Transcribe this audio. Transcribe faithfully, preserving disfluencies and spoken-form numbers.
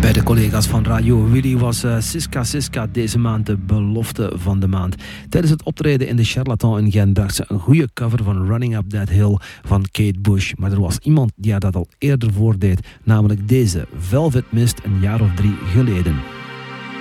Bij de collega's van Radio Willy was uh, Siska Siska deze maand de belofte van de maand. Tijdens het optreden in de Charlatan in Gent bracht ze een goede cover van Running Up That Hill van Kate Bush. Maar er was iemand die haar dat al eerder voordeed, namelijk deze, Velvet Mist, een jaar of drie geleden.